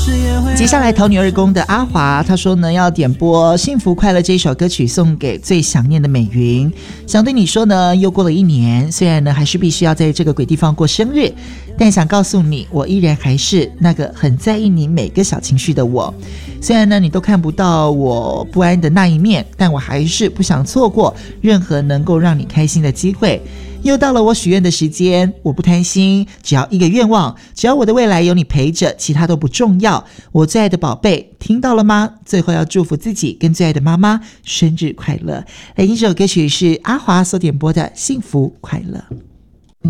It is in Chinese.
接下来桃女二宫的阿华，他说呢要点播《幸福快乐》这一首歌曲送给最想念的美云，想对你说呢，又过了1年，虽然呢还是必须要在这个鬼地方过生日，但想告诉你，我依然还是那个很在意你每个小情绪的我。虽然呢你都看不到我不安的那一面，但我还是不想错过任何能够让你开心的机会。又到了我许愿的时间，我不贪心，只要一个愿望，只要我的未来有你陪着，其他都不重要。我最爱的宝贝，听到了吗？最后要祝福自己跟最爱的妈妈生日快乐。来听这首歌曲是阿华所点播的《幸福快乐》。